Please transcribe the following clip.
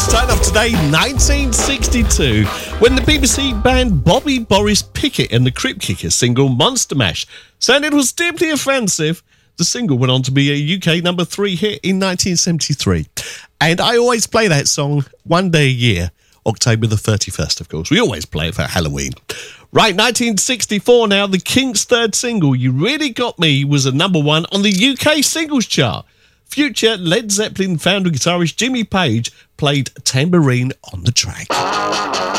Starting off today, 1962, when the BBC banned Bobby Boris Pickett and the Crypt Kickers single Monster Mash, saying it was deeply offensive. The single went on to be a UK number 3 hit in 1973. And I always play that song one day a year, October the 31st, of course. We always play it for Halloween. Right, 1964 now, the Kinks' third single, You Really Got Me, was a number 1 on the UK singles chart. Future Led Zeppelin founder guitarist Jimmy Page played tambourine on the track.